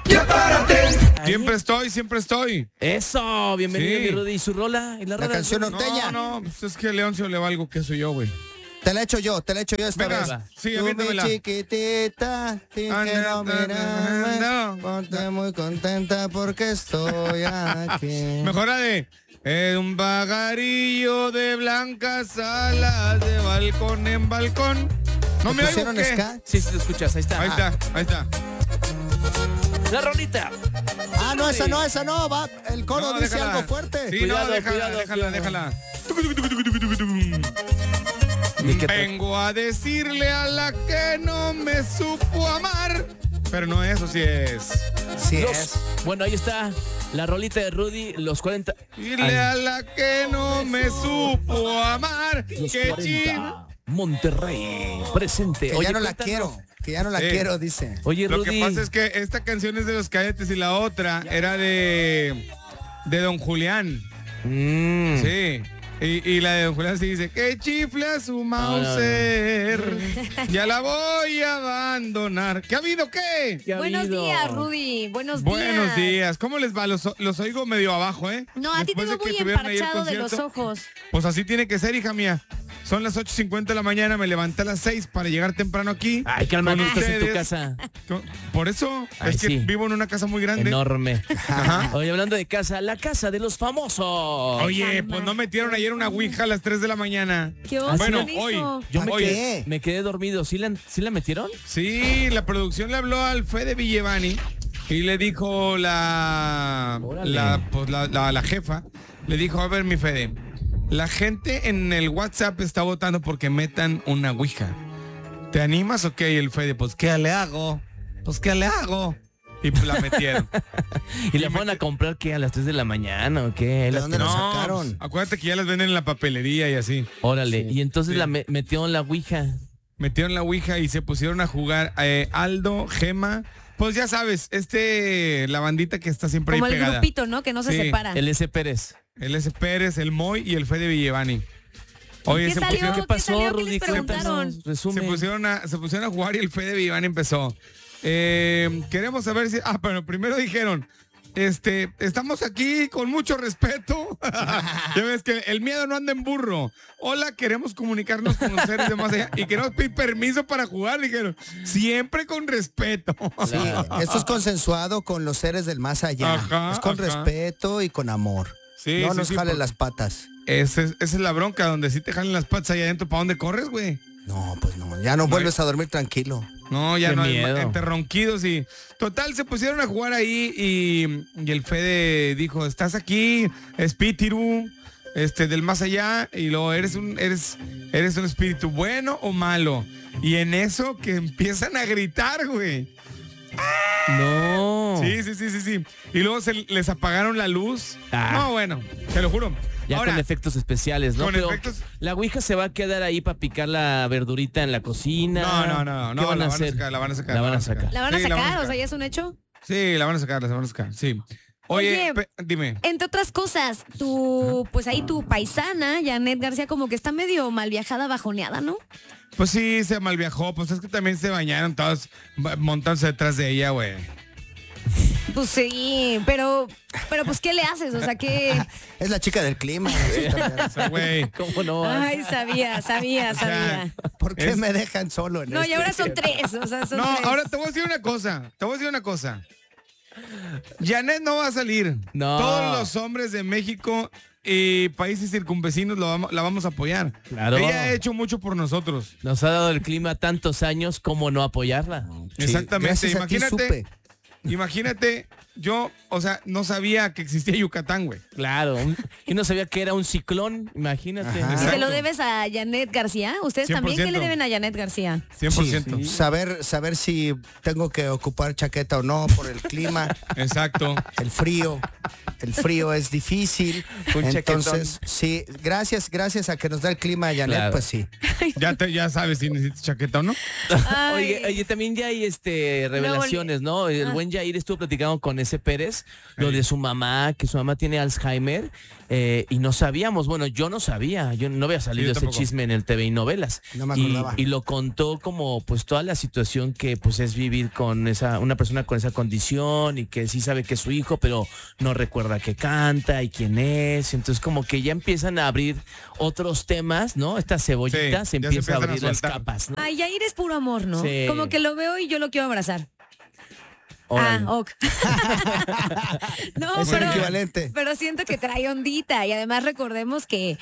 Ya párate. Siempre estoy. Eso, bienvenido, Sí. mi Rudy. ¿Y su rola? ¿Y La rola? canción norteña. No, pues es que a Leoncio le valgo que soy yo, güey. Te la echo yo esta Venga, vez. sí, Tú, mi aviéntamela. chiquitita, sin Ah, que no mirarme, no. ponte muy contenta porque estoy aquí. Mejor la de un pajarillo de blancas alas de balcón en balcón. No ¿Te me oigo, pusieron ¿qué? ska? Sí, sí, te escuchas. Ahí está. Ahí está. La rolita. Ah, no, esa no, va. El coro No, dice déjala. algo fuerte. Sí, Cuidado, no, déjala. ¿De qué Vengo a decirle a la que no me supo amar. Pero no, eso sí es. Sí Los- es. Bueno, ahí está la rolita de Rudy, los 40. Dile a la que no me supo amar. Los Que 40. Monterrey, presente. Que Oye, ya no la cuéntanos. quiero. Que ya no la Sí. quiero, dice. Oye, Lo Rudy. que pasa es que esta canción es de Los Cadetes y la otra era de Don Julián. Sí. Y la de Don Julián sí dice que chifla su Mauser. Ya la voy a abandonar. ¿Qué ha habido qué? ¿Qué ha Buenos habido? días, Rudy. Buenos días. Buenos días. ¿Cómo les va? Los oigo medio abajo, ¿eh? No, a ti te Después de veo que muy tuvieron ahí el emparchado de los concierto. ojos. Pues así tiene que ser, hija mía. Son las 8:50 de la mañana, me levanté a las 6 para llegar temprano aquí. Ay, calma, con no estás en tu ustedes. casa. Por eso Ay, es que sí. vivo en una casa muy grande. Enorme. Ajá. Oye, hablando de casa, la casa de los famosos. Oye, pues no metieron ayer una ouija a las 3 de la mañana. ¿Qué oso Bueno, con hoy. eso? Yo me Oye, quedé, me quedé dormido. ¿Sí la metieron? Sí, la producción le habló al Fede Villevani y le dijo Órale. la jefa, le dijo, a ver, mi Fede, la gente en el WhatsApp está votando porque metan una ouija. ¿Te animas o qué? Y el Fede, pues, ¿qué le hago? Pues, ¿qué le hago? Y pues, la metieron. ¿Y la fueron a comprar qué? ¿A las 3 de la mañana o qué? ¿De dónde No. la sacaron? Acuérdate que ya las venden en la papelería y así. Órale. Sí. Y entonces Sí. la metieron la ouija. Metieron la ouija y se pusieron a jugar Aldo, Gema. Pues ya sabes, la bandita que está siempre Como ahí el pegada. grupito, ¿no? Que no se Sí, separa. El S. Pérez. El S. Pérez, el Moy y el Fede Villevani. Oye, ¿Qué se salió? pusieron, ¿Qué ¿Qué pasó, salió? ¿Qué Rudy? les preguntaron? Cuéntanos, se, resumen. pusieron a jugar y el Fede Villevani empezó. Queremos saber si... pero primero dijeron, estamos aquí con mucho respeto. Ya ves que el miedo no anda en burro. Hola, queremos comunicarnos con los seres de más allá y queremos pedir permiso para jugar. Dijeron, siempre con respeto. Sí, esto es consensuado con los seres del más allá. Ajá, es con ajá. respeto y con amor. Sí, No sí, nos sí, jalen porque las patas. esa es la bronca, donde sí te jalen las patas ahí adentro. ¿Para dónde corres, güey? No, pues no, ya no vuelves a dormir tranquilo. No, ya Qué no, miedo. entre ronquidos y... Total, se pusieron a jugar ahí y el Fede dijo, estás aquí, espíritu, del más allá, y luego eres un espíritu bueno o malo. Y en eso que empiezan a gritar, güey. No. Sí. Y luego les apagaron la luz. Ah. No, bueno, te lo juro. Ya Ahora, con efectos especiales, ¿no? con Pero efectos- la ouija se va a quedar ahí para picar la verdurita en la cocina. No, ¿Qué la van a van a hacer? sacar, la van a sacar. La van a sacar. ¿La van a Sí, sacar? O sea, ¿ya es un hecho? Sí, la van a sacar, sí. Oye, Oye, dime. Entre otras cosas, pues ahí tu paisana, Janet García, como que está medio mal viajada, bajoneada, ¿no? Pues sí, se malviajó. Pues es que también se bañaron todos montándose detrás de ella, güey. Pues sí, pero pues ¿qué le haces? O sea, que... Es la chica del clima. O sea, güey. ¿Cómo no? Ay, sabía. ¿Por qué Es- me dejan solo en No, y esto? ahora son tres, o sea, son No, tres. ahora te voy a decir una cosa. Janet no va a salir. No. Todos los hombres de México y países circunvecinos la vamos a apoyar. Claro. Ella ha hecho mucho por nosotros. Nos ha dado el clima tantos años, ¿cómo no apoyarla? Sí, Exactamente. gracias a ti supe. Imagínate, yo, o sea, no sabía que existía Yucatán, güey. Claro. Y no sabía que era un ciclón, imagínate. Ajá. ¿Y se Exacto. lo debes a Janet García? ¿Ustedes también qué le 100%. deben a Janet García? 100%. Saber si tengo que ocupar chaqueta o no por el clima, Exacto. el frío. El frío es difícil. Un Entonces, sí, gracias a que nos da el clima, Janet, Claro. pues sí. Ya sabes si necesitas chaqueta o no. Ay. Oye, también ya hay revelaciones, ¿no? El buen Jair estuvo platicando con ese Pérez, lo de su mamá, que su mamá tiene Alzheimer, y no sabíamos, bueno, yo no sabía, yo no había salido Yo ese tampoco. chisme en el TV y novelas. No me acordaba. Y lo contó como pues toda la situación que pues es vivir con una persona con esa condición y que sí sabe que es su hijo, pero no recuerda que canta y quién es. Entonces como que ya empiezan a abrir otros temas, ¿no? Esta cebollita Sí, se ya se empieza a empiezan a abrir las soltar. capas, ¿no? Ay, Yair es puro amor, ¿no? Sí. Como que lo veo y yo lo quiero abrazar. Órale. Ok. No, Es el equivalente. pero siento que trae ondita y además recordemos que